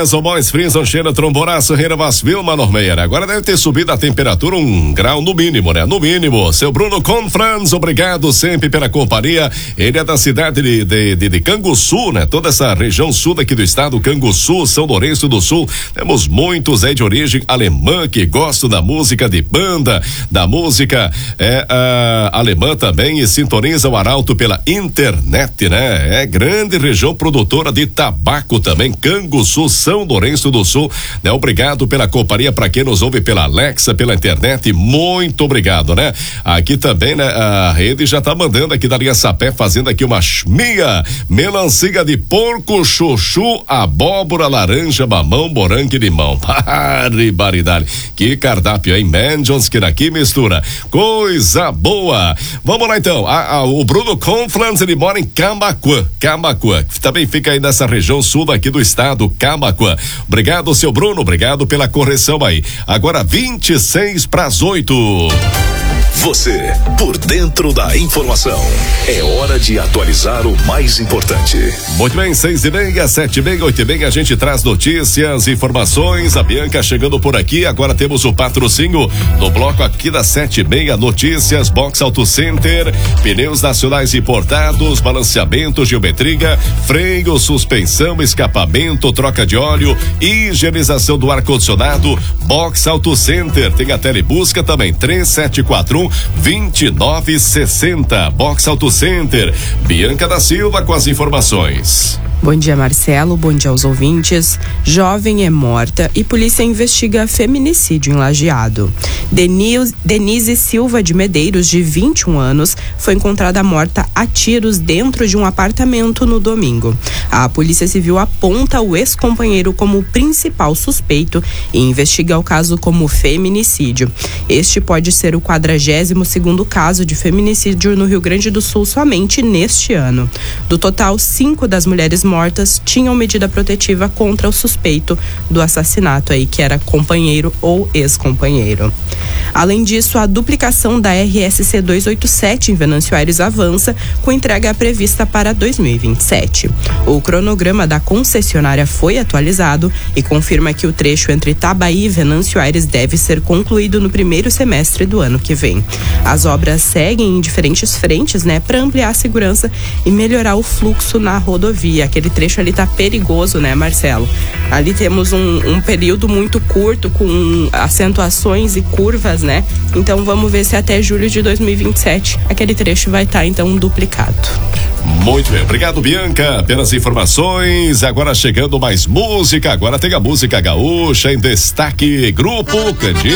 Yes, o Boys Freezon, cheira tromboraço, Renovas Vilma Normeira. Agora deve ter subido a temperatura 1 grau no mínimo, né? No mínimo. Seu Bruno Confrans, obrigado sempre pela companhia. Ele é da cidade de Canguçu, né? Toda essa região sul daqui do estado, Canguçu, São Lourenço do Sul. Temos muitos aí de origem alemã que gostam da música de banda, da música alemã também e sintoniza o Arauto pela internet, né? É grande região produtora de tabaco também, Canguçu, São Lourenço do Sul, né? Obrigado pela companhia, para quem nos ouve pela Alexa, pela internet, muito obrigado, né? Aqui também, né? A rede já tá mandando aqui da linha Sapé, fazendo aqui uma melancia de porco, chuchu, abóbora, laranja, mamão, morango e limão. Barbaridade. Que cardápio, hein? Mentions que daqui mistura. Coisa boa. Vamos lá então. O Bruno Conflans, ele mora em Camaquã, que também fica aí nessa região sul daqui do estado, Camaquã. Obrigado, seu Bruno, obrigado pela correção aí. Agora 7:26. Você, por dentro da informação. É hora de atualizar o mais importante. Muito bem, 6:30, 7:30, 8:30, a gente traz notícias, informações. A Bianca chegando por aqui. Agora temos o patrocínio no bloco aqui das 7:30, notícias, Box Auto Center, pneus nacionais importados, balanceamento, geometria, freio, suspensão, escapamento, troca de óleo, higienização do ar-condicionado. Box Auto Center, tem a telebusca também, 3741-2960. Box Auto Center. Bianca da Silva com as informações. Bom dia, Marcelo. Bom dia aos ouvintes. Jovem é morta e polícia investiga feminicídio em Lajeado. Denise Silva de Medeiros, de 21 anos, foi encontrada morta a tiros dentro de um apartamento no domingo. A Polícia Civil aponta o ex-companheiro como o principal suspeito e investiga o caso como feminicídio. Este pode ser o 42º caso de feminicídio no Rio Grande do Sul somente neste ano. Do total, 5 das mulheres mortas tinham medida protetiva contra o suspeito do assassinato aí, que era companheiro ou ex-companheiro. Além disso, a duplicação da RSC 287 em Venâncio Aires avança, com entrega prevista para 2027. O cronograma da concessionária foi atualizado e confirma que o trecho entre Itabaí e Venâncio Aires deve ser concluído no primeiro semestre do ano que vem. As obras seguem em diferentes frentes, né, para ampliar a segurança e melhorar o fluxo na rodovia. Aquele trecho ali tá perigoso, né, Marcelo? Ali temos um período muito curto com acentuações e curvas, né? Então vamos ver se até julho de 2027 aquele trecho vai estar então duplicado. Muito bem, obrigado, Bianca, pelas informações. Agora chegando mais música, agora tem a música gaúcha em destaque, Grupo Candido.